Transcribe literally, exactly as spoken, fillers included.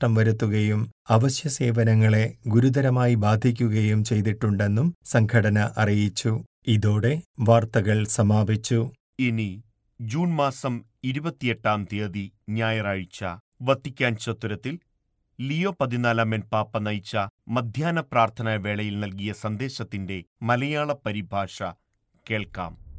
നഷ്ടം വരുത്തുകയും അവശ്യ സേവനങ്ങളെ ഗുരുതരമായി ബാധിക്കുകയും ചെയ്തിട്ടുണ്ടെന്നും സംഘടന അറിയിച്ചു. ഇതോടെ വാർത്തകൾ സമാപിച്ചു. ഇനി ജൂൺ മാസം ഇരുപത്തിയെട്ടാം തീയതി ഞായറാഴ്ച വത്തിക്കാൻ ചത്വരത്തിൽ ലിയോ പതിനാലാമൻ പാപ്പ നയിച്ച മധ്യാഹ്ന പ്രാർത്ഥനാ വേളയിൽ നൽകിയ സന്ദേശത്തിന്റെ മലയാള പരിഭാഷ കേൾക്കാം.